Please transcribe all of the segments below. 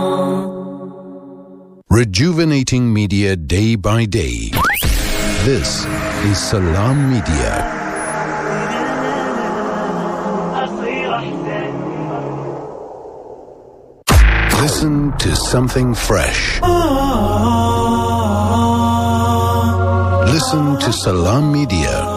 Rejuvenating media day by day. This is Salam Media. Listen to something fresh. Listen to Salam Media.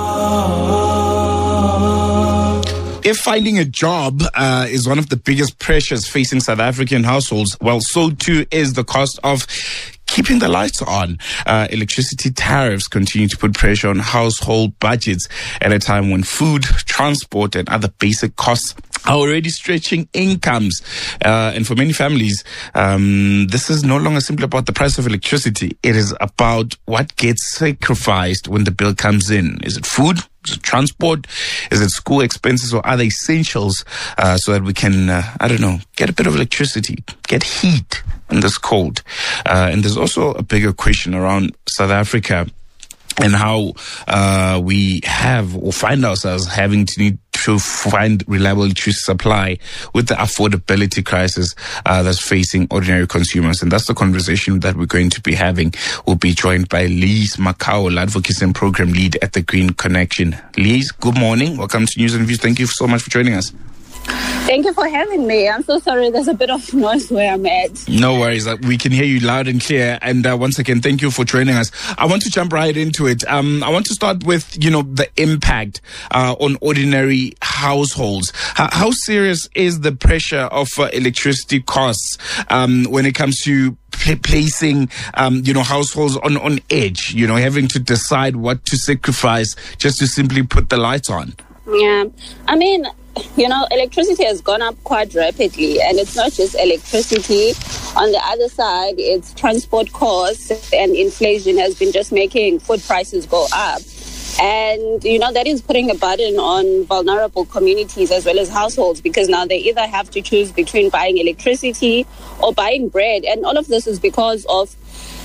If finding a job is one of the biggest pressures facing South African households, well, so too is the cost of keeping the lights on. Electricity tariffs continue to put pressure on household budgets at a time when food, transport, and other basic costs are already stretching incomes. And for many families, this is no longer simply about the price of electricity. It is about what gets sacrificed when the bill comes in. Is it food? Is it transport? Is it school expenses or other essentials so that we can, get a bit of electricity, get heat in this cold? And there's also a bigger question around South Africa and how we have or find ourselves having to need to find reliable electricity supply with the affordability crisis that's facing ordinary consumers. And that's the conversation that we're going to be having. We'll be joined by Lise Makau, Advocacy and Program Lead at the Green Connection. Lise, good morning. Welcome to News and Views. Thank you so much for joining us. Thank you for having me. I'm so sorry. There's a bit of noise where I'm at. No worries. We can hear you loud and clear. And once again, thank you for joining us. I want to jump right into it. I want to start with, the impact on ordinary households. How serious is the pressure of electricity costs when it comes to placing, households on edge, having to decide what to sacrifice just to simply put the lights on? Yeah. I mean, electricity has gone up quite rapidly, and it's not just electricity. On the other side, it's transport costs, and inflation has been just making food prices go up. And, that is putting a burden on vulnerable communities as well as households, because now they either have to choose between buying electricity or buying bread. And all of this is because of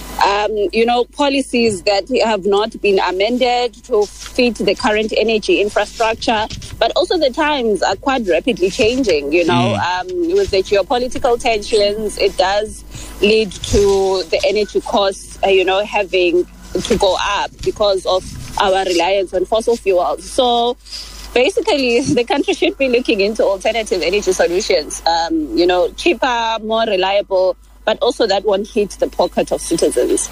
policies that have not been amended to fit the current energy infrastructure. But also the times are quite rapidly changing, with the geopolitical tensions. It does lead to the energy costs, having to go up because of our reliance on fossil fuels. So basically, the country should be looking into alternative energy solutions, cheaper, more reliable, but also that won't hit the pocket of citizens.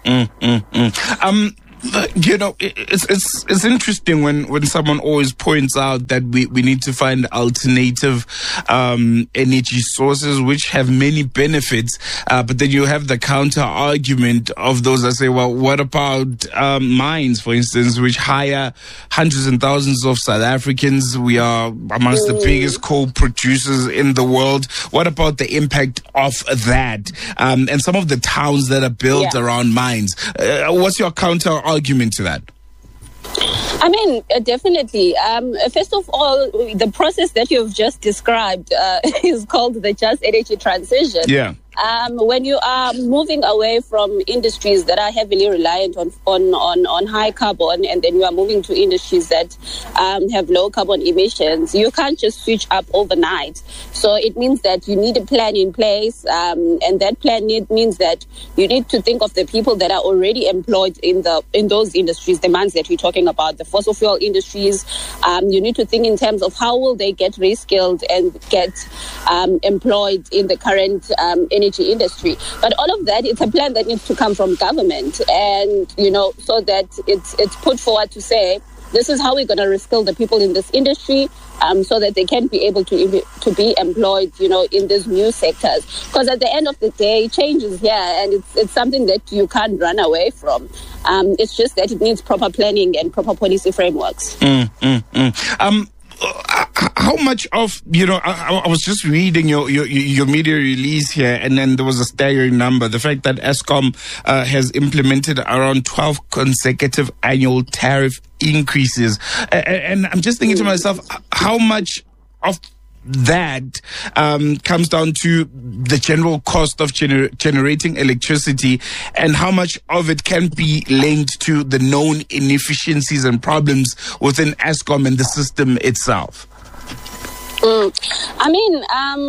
It's interesting when someone always points out that we need to find alternative energy sources which have many benefits, but then you have the counter argument of those that say, well, what about mines, for instance, which hire hundreds and thousands of South Africans? We are amongst the biggest coal producers in the world. What about the impact of that and some of the towns that are built around mines? What's your counter argument to that? I mean, definitely. First of all, the process that you've just described is called the just energy transition. Yeah. When you are moving away from industries that are heavily reliant on high carbon, and then you are moving to industries that have low carbon emissions, you can't just switch up overnight. So it means that you need a plan in place, and that plan means that you need to think of the people that are already employed in those industries, the ones that we're talking about, the fossil fuel industries. You need to think in terms of how will they get reskilled and get employed in the current energy industry. But all of that, it's a plan that needs to come from government, and so that it's put forward to say, this is how we're going to reskill the people in this industry, so that they can be able to be employed, in these new sectors. Because at the end of the day, change is here, and it's something that you can't run away from. It's just that it needs proper planning and proper policy frameworks. How much of, I was just reading your media release here, and then there was a staggering number. The fact that Eskom has implemented around 12 consecutive annual tariff increases. And I'm just thinking to myself, how much of that comes down to the general cost of generating electricity, and how much of it can be linked to the known inefficiencies and problems within Eskom and the system itself? I mean,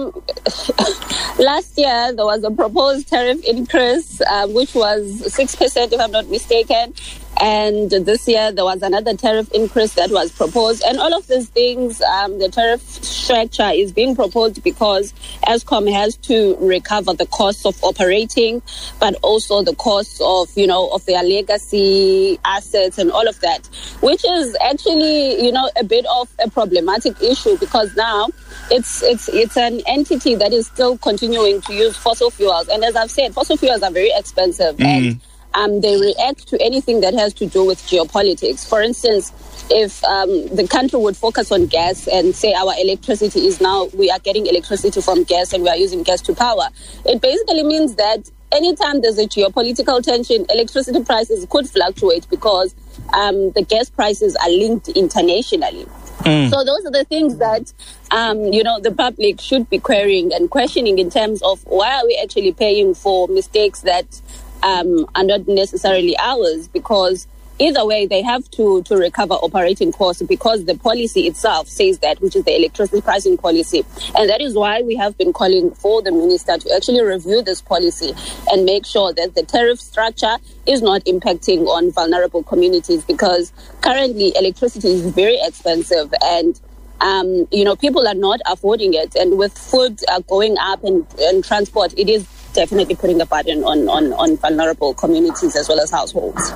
last year there was a proposed tariff increase, which was 6%, if I'm not mistaken. And this year there was another tariff increase that was proposed. And all of these things, the tariff structure is being proposed because Eskom has to recover the costs of operating, but also the costs of, of their legacy assets and all of that, which is actually, a bit of a problematic issue, because now it's an entity that is still continuing to use fossil fuels. And as I've said, fossil fuels are very expensive and they react to anything that has to do with geopolitics. For instance, if the country would focus on gas and say our electricity is now, we are getting electricity from gas and we are using gas to power, it basically means that anytime there's a geopolitical tension, electricity prices could fluctuate because the gas prices are linked internationally. So those are the things that, the public should be querying and questioning in terms of why are we actually paying for mistakes that are not necessarily ours, because either way they have to recover operating costs because the policy itself says that, which is the electricity pricing policy. And that is why we have been calling for the minister to actually review this policy and make sure that the tariff structure is not impacting on vulnerable communities, because currently electricity is very expensive and people are not affording it. And with food going up and transport, it is definitely putting a burden on vulnerable communities as well as households.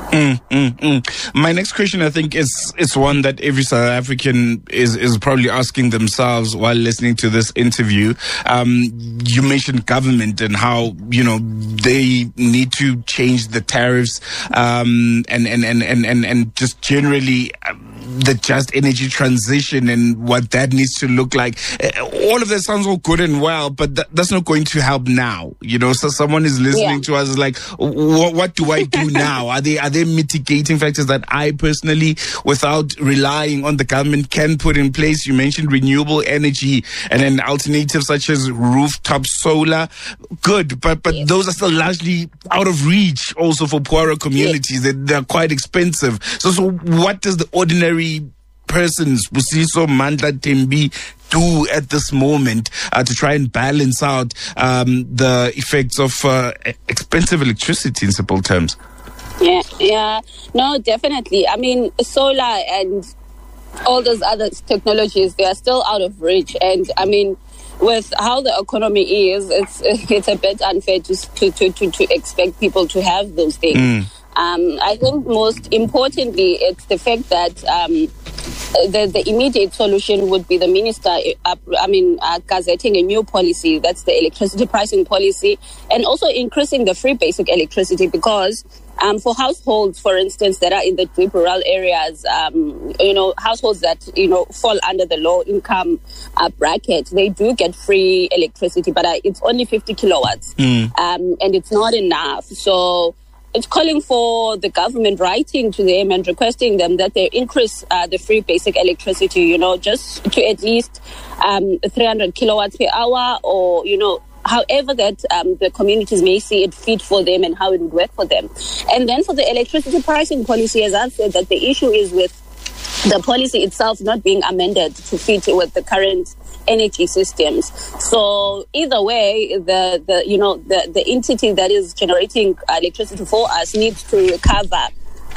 My next question, I think, is one that every South African is probably asking themselves while listening to this interview. You mentioned government and how, they need to change the tariffs, and just generally the just energy transition and what that needs to look like. All of that sounds all good and well, but that's not going to help now. So someone is listening to us is like, what do I do now? Are there mitigating factors that I personally, without relying on the government, can put in place? You mentioned renewable energy and then alternatives such as rooftop solar. Good, but those are still largely out of reach also for poorer communities. They're quite expensive. So what does the ordinary persons, Busiso, Mandla, Tembi, do at this moment to try and balance out the effects of expensive electricity in simple terms? Yeah. No, definitely. I mean, solar and all those other technologies, they are still out of reach. And I mean, with how the economy is, it's a bit unfair to expect people to have those things. I think most importantly, it's the fact that the immediate solution would be the minister, gazetting a new policy, that's the electricity pricing policy, and also increasing the free basic electricity, because for households, for instance, that are in the deep rural areas, households that, fall under the low income bracket, they do get free electricity, but it's only 50 kilowatts, and it's not enough. So it's calling for the government writing to them and requesting them that they increase the free basic electricity, just to at least 300 kilowatts per hour, or, however that the communities may see it fit for them and how it would work for them. And then for the electricity pricing policy, as I've said, that the issue is with the policy itself not being amended to fit with the current energy systems. So either way, the entity that is generating electricity for us needs to recover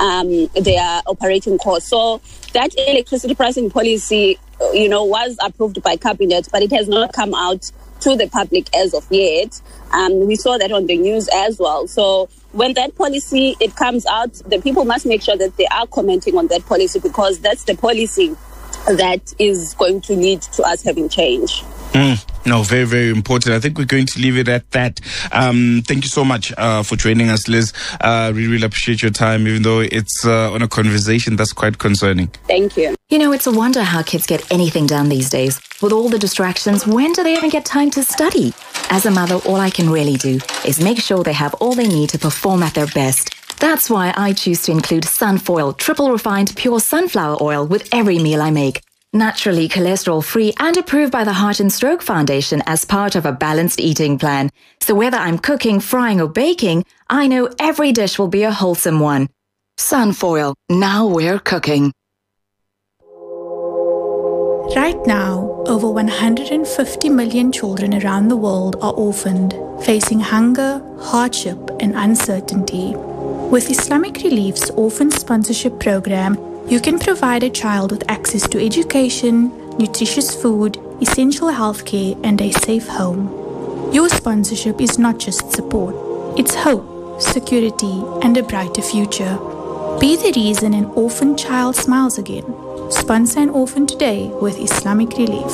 their operating costs. So that electricity pricing policy, was approved by cabinet, but it has not come out to the public as of yet. We saw that on the news as well. So when that policy, it comes out, the people must make sure that they are commenting on that policy, because that's the policy that is going to lead to us having change. No, very, very important. I think we're going to leave it at that. Thank you so much for joining us, Liz. Really appreciate your time, even though it's on a conversation that's quite concerning. Thank you. It's a wonder how kids get anything done these days. With all the distractions, when do they even get time to study? As a mother, all I can really do is make sure they have all they need to perform at their best. That's why I choose to include Sunfoil triple refined pure sunflower oil with every meal I make. Naturally cholesterol-free and approved by the Heart and Stroke Foundation as part of a balanced eating plan. So whether I'm cooking, frying or baking, I know every dish will be a wholesome one. Sunfoil, now we're cooking. Right now, over 150 million children around the world are orphaned, facing hunger, hardship, and uncertainty. With Islamic Relief's Orphan Sponsorship Program, you can provide a child with access to education, nutritious food, essential healthcare, and a safe home. Your sponsorship is not just support, it's hope, security, and a brighter future. Be the reason an orphan child smiles again. Sponsor an orphan today with Islamic Relief.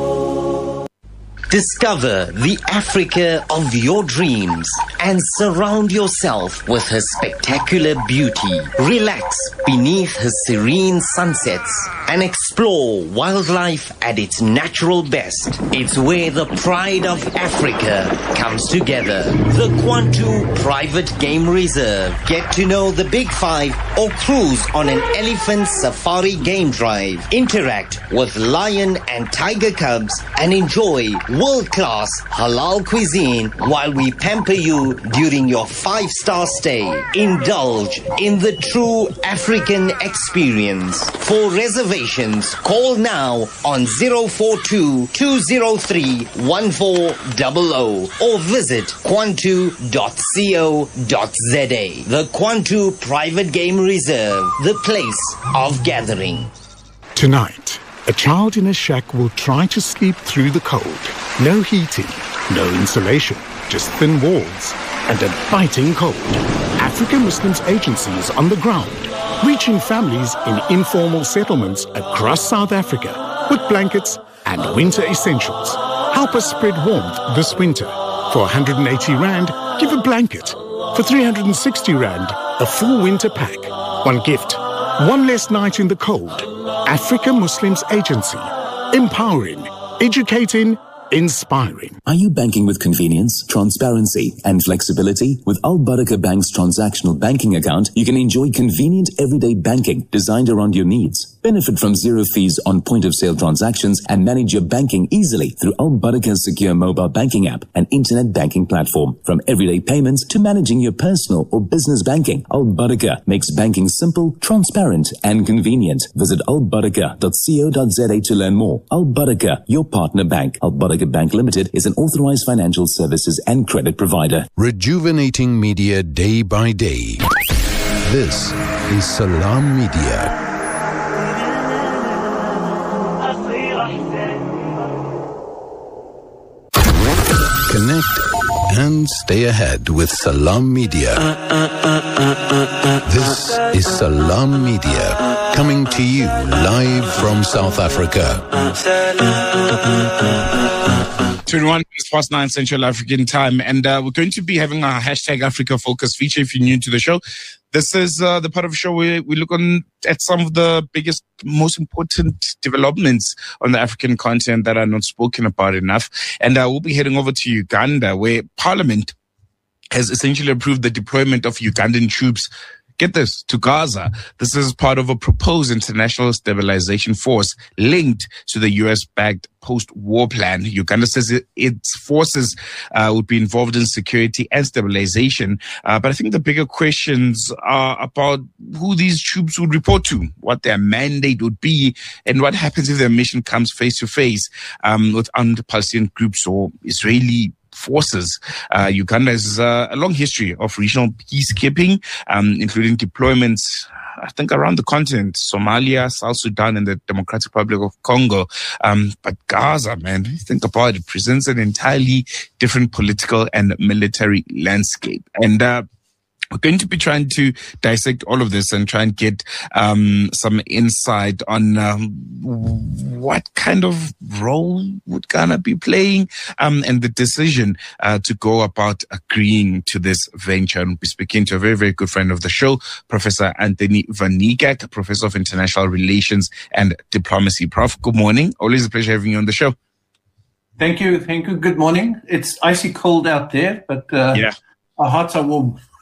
Discover the Africa of your dreams and surround yourself with her spectacular beauty. Relax beneath her serene sunsets and explore wildlife at its natural best. It's where the pride of Africa comes together. The Kwantu Private Game Reserve. Get to know the Big Five or cruise on an elephant safari game drive. Interact with lion and tiger cubs and enjoy world-class halal cuisine while we pamper you during your 5-star stay. Indulge in the true African experience. For reservations, call now on 042-203-1400 or visit kwantu.co.za. The Kwantu Private Game Reserve, the place of gathering. Tonight, a child in a shack will try to sleep through the cold. No heating, no insulation, just thin walls and a biting cold. African Muslims Agency is on the ground, reaching families in informal settlements across South Africa with blankets and winter essentials. Help us spread warmth this winter. For 180 Rand, give a blanket. For 360 Rand, a full winter pack. One gift, one less night in the cold. Africa Muslims Agency. Empowering, educating, inspiring. Are you banking with convenience, transparency, and flexibility? With Al Barakah Bank's transactional banking account, you can enjoy convenient everyday banking designed around your needs. Benefit from zero fees on point-of-sale transactions and manage your banking easily through Al Barakah's secure mobile banking app and internet banking platform. From everyday payments to managing your personal or business banking, Al Barakah makes banking simple, transparent, and convenient. Visit albarakah.co.za to learn more. Al Barakah, your partner bank. Al Barakah Bank Limited is an authorized financial services and credit provider. Rejuvenating media day by day. This is Salam Media. Connect and stay ahead with Salam Media. This is Salam Media, coming to you live from South Africa. 21 minutes past 9 Central African time, and we're going to be having our hashtag Africa Focus feature. If you're new to the show, this is the part of the show where we look at some of the biggest, most important developments on the African continent that are not spoken about enough. And we'll be heading over to Uganda, where Parliament has essentially approved the deployment of Ugandan troops, get this, to Gaza. This is part of a proposed international stabilization force linked to the US-backed post-war plan. Uganda says its forces would be involved in security and stabilization. But I think the bigger questions are about who these troops would report to, what their mandate would be, and what happens if their mission comes face-to-face with armed Palestinian groups or Israeli forces. Uganda has a long history of regional peacekeeping, including deployments, I think, around the continent: Somalia, South Sudan, and the Democratic Republic of Congo. But Gaza, man, think about it, presents an entirely different political and military landscape. And we're going to be trying to dissect all of this and try and get some insight on what kind of role would Ghana be playing and the decision to go about agreeing to this venture. And we'll be speaking to a very, very good friend of the show, Professor Anthony Van Niekerk, Professor of International Relations and Diplomacy. Prof, good morning. Always a pleasure having you on the show. Thank you. Good morning. It's icy cold out there, but our hearts are warm.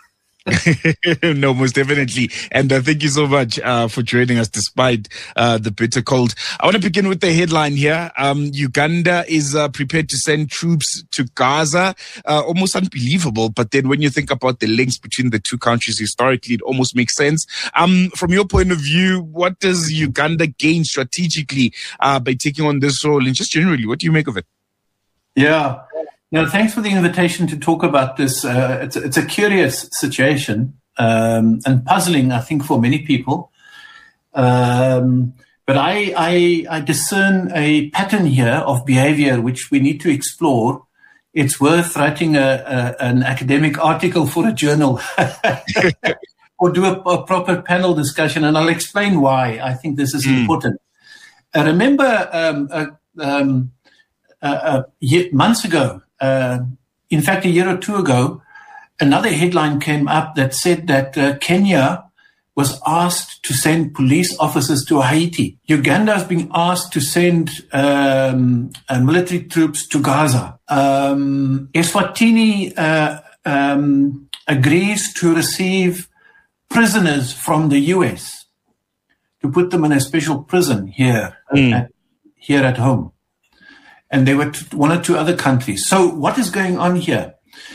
No, most definitely. And thank you so much for joining us despite the bitter cold. I want to begin with the headline here. Uganda is prepared to send troops to Gaza. Almost unbelievable. But then when you think about the links between the two countries historically, it almost makes sense. From your point of view, what does Uganda gain strategically by taking on this role? And just generally, what do you make of it? Yeah. No, thanks for the invitation to talk about this. It's a curious situation and puzzling, I think, for many people. But I discern a pattern here of behavior which we need to explore. It's worth writing an academic article for a journal or do a proper panel discussion, and I'll explain why I think this is important. I remember months ago, in fact, a year or two ago, another headline came up that said that Kenya was asked to send police officers to Haiti. Uganda has been asked to send military troops to Gaza. Eswatini agrees to receive prisoners from the US to put them in a special prison here at home. And there were one or two other countries. So what is going on here?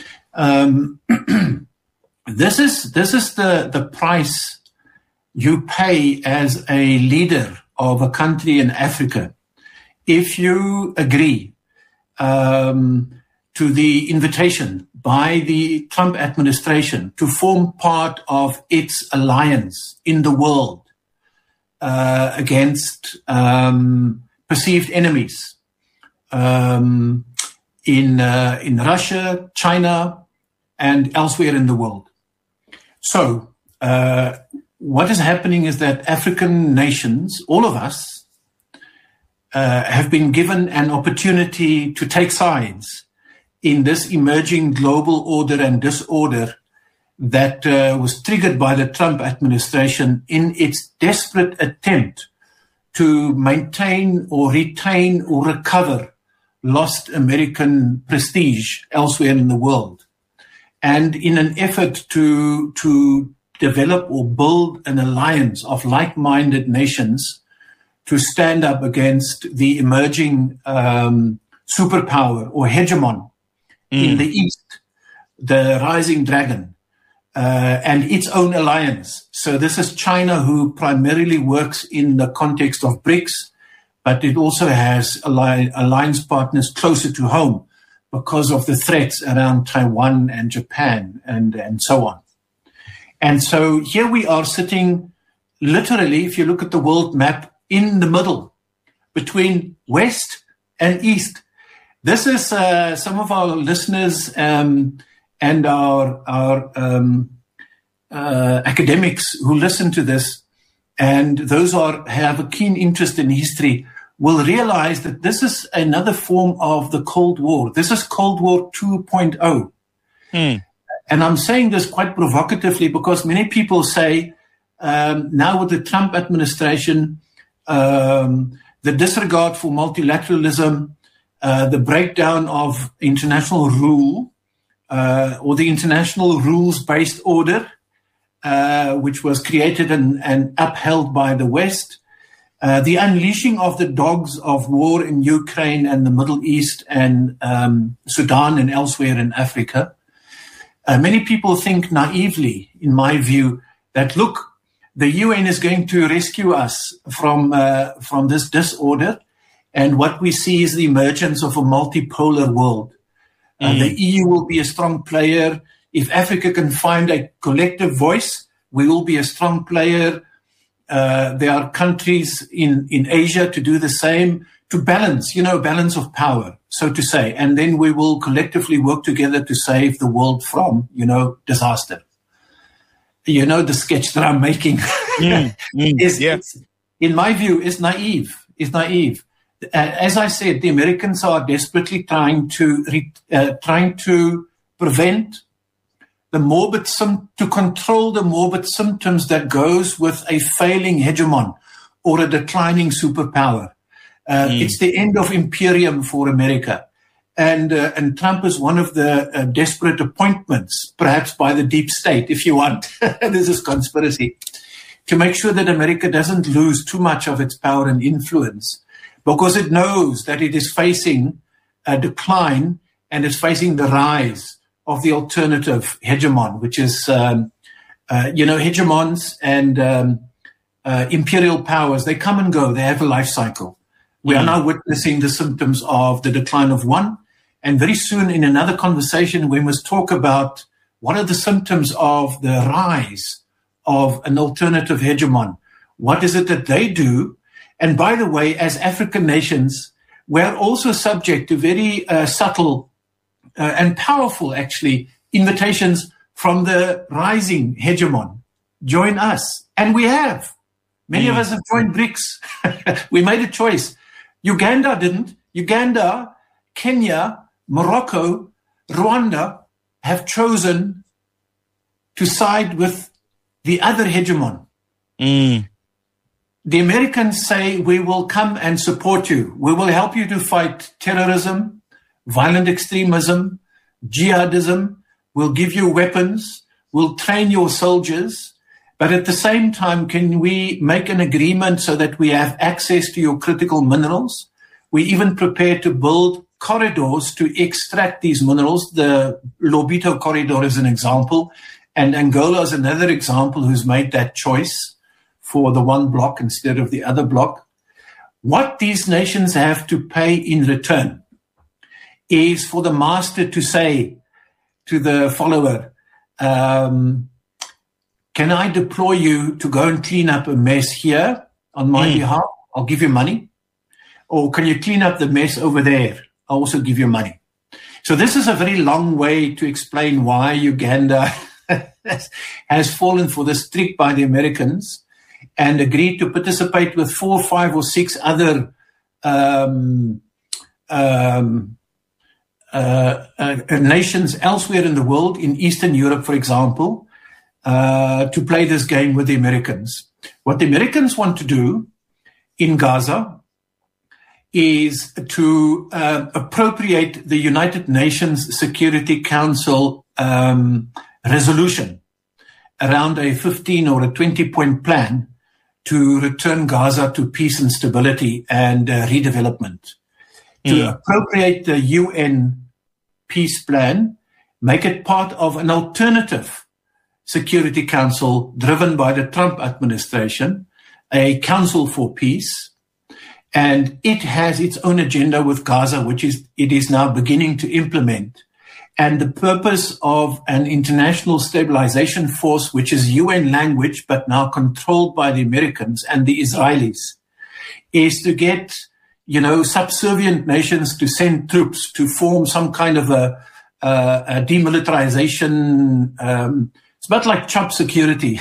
This is the price you pay as a leader of a country in Africa if you agree to the invitation by the Trump administration to form part of its alliance in the world against perceived enemies. In Russia, China, and elsewhere in the world. So, what is happening is that African nations, all of us, have been given an opportunity to take sides in this emerging global order and disorder that was triggered by the Trump administration in its desperate attempt to maintain or retain or recover lost American prestige elsewhere in the world. And in an effort to develop or build an alliance of like-minded nations to stand up against the emerging superpower or hegemon in the East, the rising dragon, and its own alliance. So this is China, who primarily works in the context of BRICS, but it also has alliance partners closer to home because of the threats around Taiwan and Japan and so on. And so here we are sitting literally, if you look at the world map, in the middle between West and East. This is some of our listeners and our academics who listen to this, and those who have a keen interest in history will realize that this is another form of the Cold War. This is Cold War 2.0. And I'm saying this quite provocatively because many people say now with the Trump administration, the disregard for multilateralism, the breakdown of international rule, or the international rules-based order, which was created and upheld by the West, the unleashing of the dogs of war in Ukraine and the Middle East and Sudan and elsewhere in Africa. Many people think naively, in my view, that, look, the UN is going to rescue us from this disorder, and what we see is the emergence of a multipolar world. The EU will be a strong player. If Africa can find a collective voice, we will be a strong player. There are countries in Asia to do the same, to balance, balance of power, so to say. And then we will collectively work together to save the world from, disaster. The sketch that I'm making is, in my view, is naive. As I said, the Americans are desperately trying to prevent to control the morbid symptoms that goes with a failing hegemon or a declining superpower. It's the end of imperium for America. and Trump is one of the desperate appointments, perhaps by the deep state, if you want. This is conspiracy, to make sure that America doesn't lose too much of its power and influence, because it knows that it is facing a decline and is facing the rise of the alternative hegemon, which is, hegemons and imperial powers, they come and go, they have a life cycle. We are now witnessing the symptoms of the decline of one. And very soon in another conversation, we must talk about what are the symptoms of the rise of an alternative hegemon. What is it that they do? And by the way, as African nations, we're also subject to very subtle and powerful, actually, invitations from the rising hegemon. Join us. And we have. Many of us have joined BRICS. We made a choice. Uganda didn't. Uganda, Kenya, Morocco, Rwanda have chosen to side with the other hegemon. The Americans say, we will come and support you. We will help you to fight terrorism, violent extremism, jihadism. We'll give you weapons. We'll train your soldiers. But at the same time, can we make an agreement so that we have access to your critical minerals? We even prepare to build corridors to extract these minerals. The Lobito corridor is an example. And Angola is another example who's made that choice for the one block instead of the other block. What these nations have to pay in return is for the master to say to the follower, can I deploy you to go and clean up a mess here on my behalf? I'll give you money. Or can you clean up the mess over there? I'll also give you money. So this is a very long way to explain why Uganda has fallen for this trick by the Americans and agreed to participate with 4, 5, or 6 other nations elsewhere in the world, in Eastern Europe, for example, to play this game with the Americans. What the Americans want to do in Gaza is to appropriate the United Nations Security Council resolution around a 15 or a 20-point plan to return Gaza to peace and stability and redevelopment. To appropriate the UN peace plan, make it part of an alternative Security Council driven by the Trump administration, a council for peace, and it has its own agenda with Gaza, which it is now beginning to implement. And the purpose of an international stabilization force, which is UN language, but now controlled by the Americans and the Israelis, is to get, subservient nations to send troops to form some kind of a demilitarization. It's about like CHOP security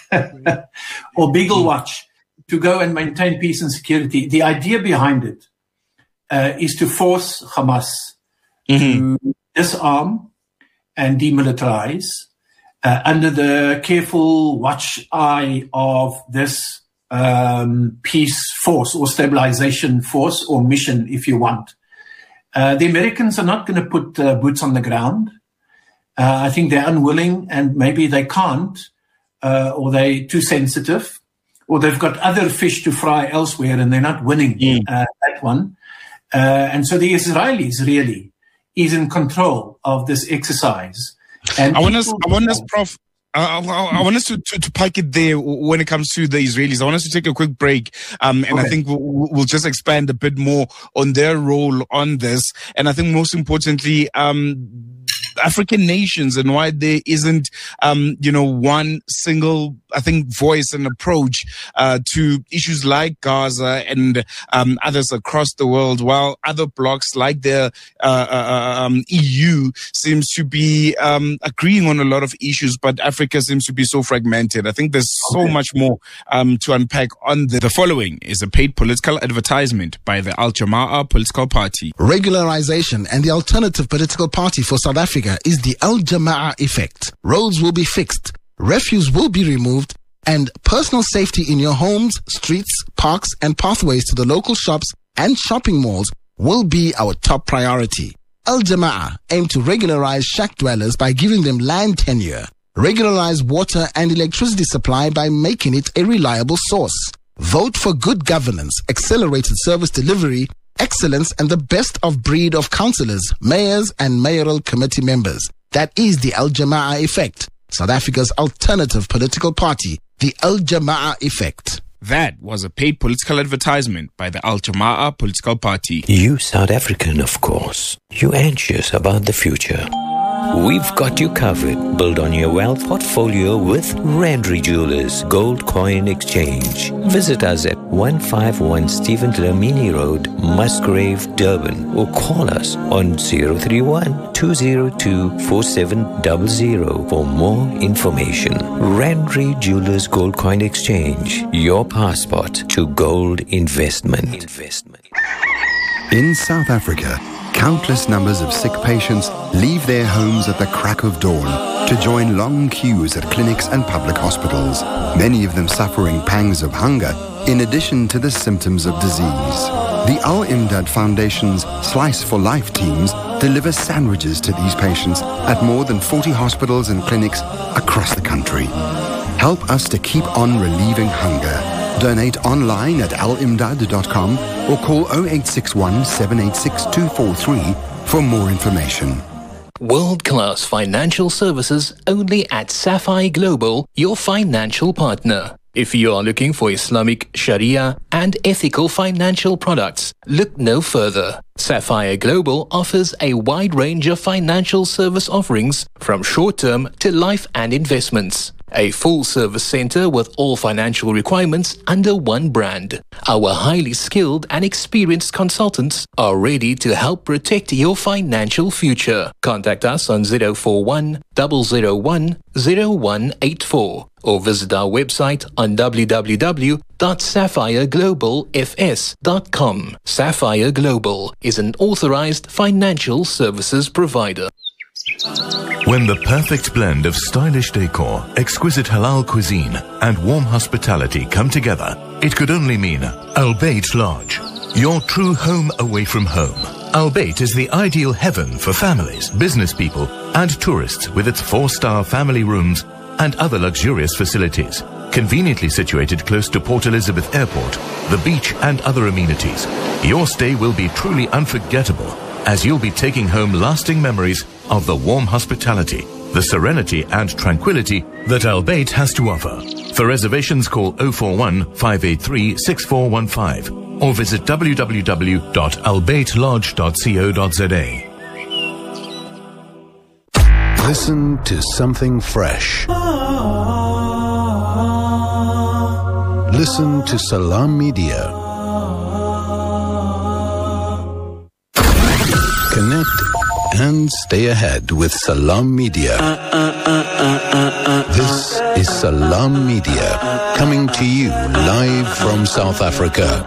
or Beagle Watch, to go and maintain peace and security. The idea behind it is to force Hamas to disarm and demilitarize under the careful watch eye of this peace force or stabilization force or mission, if you want. The Americans are not going to put boots on the ground. I think they're unwilling, and maybe they can't, or they're too sensitive, or they've got other fish to fry elsewhere and they're not winning that one. And so the Israelis really is in control of this exercise. And I want us, Prof, I want us to park it there when it comes to the Israelis. I want us to take a quick break, and I think we'll just expand a bit more on their role on this. And I think most importantly, African nations and why there isn't, one single, voice and approach to issues like Gaza and others across the world, while other blocs like the EU seems to be agreeing on a lot of issues, but Africa seems to be so fragmented. I think there's so much more to unpack on the following is a paid political advertisement by the Al Jamaah political party. Regularization and the alternative political party for South Africa is the Al Jamaah effect. Roads will be fixed, refuse will be removed, and personal safety in your homes, streets, parks, and pathways to the local shops and shopping malls will be our top priority. Al Jama'ah aim to regularize shack dwellers by giving them land tenure, regularize water and electricity supply by making it a reliable source. Vote for good governance, accelerated service delivery, excellence, and the best of breed of councillors, mayors, and mayoral committee members. That is the Al Jama'ah Effect, South Africa's alternative political party, the Al Jama'ah Effect. That was a paid political advertisement by the Al Jama'ah political party. You South African, of course. You anxious about the future. We've got you covered. Build on your wealth portfolio with Randri Jewelers Gold Coin Exchange. Visit us at 151 Stephen Dlamini Road, Musgrave, Durban, or call us on 031-202-4700 for more information. Randri Jewelers Gold Coin Exchange, your passport to gold investment. In South Africa, countless numbers of sick patients leave their homes at the crack of dawn to join long queues at clinics and public hospitals, many of them suffering pangs of hunger in addition to the symptoms of disease. The Al Imdad Foundation's Slice for Life teams deliver sandwiches to these patients at more than 40 hospitals and clinics across the country. Help us to keep on relieving hunger. Donate online at alimdad.com or call 0861 786 243 for more information. World-class financial services only at Sapphire Global, your financial partner. If you are looking for Islamic, Sharia, and ethical financial products, look no further. Sapphire Global offers a wide range of financial service offerings from short-term to life and investments. A full-service center with all financial requirements under one brand. Our highly skilled and experienced consultants are ready to help protect your financial future. Contact us on 041 001 0184 or visit our website on www.sapphireglobalfs.com. Sapphire Global is an authorized financial services provider. When the perfect blend of stylish decor, exquisite halal cuisine, and warm hospitality come together, it could only mean Al Bayt Lodge, your true home away from home. Al Bayt is the ideal heaven for families, business people, and tourists with its 4-star family rooms and other luxurious facilities. Conveniently situated close to Port Elizabeth Airport, the beach, and other amenities, your stay will be truly unforgettable, as you'll be taking home lasting memories of the warm hospitality, the serenity and tranquility that Al Bayt has to offer. For reservations, call 041 583 6415 or visit www.albaytlodge.co.za. Listen to something fresh. Listen to Salam Media. Connect and stay ahead with Salam Media. This is Salam Media, coming to you live from South Africa.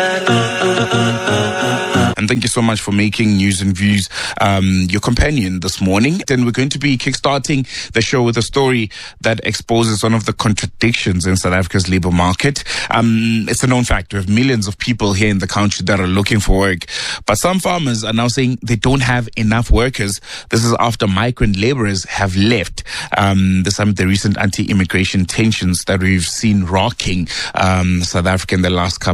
And thank you so much for making News and Views your companion this morning. Then we're going to be kickstarting the show with a story that exposes one of the contradictions in South Africa's labor market. It's a known fact. We have millions of people here in the country that are looking for work. But some farmers are now saying they don't have enough workers. This is after migrant laborers have left. This amid the recent anti-immigration tensions that we've seen rocking South Africa in the last couple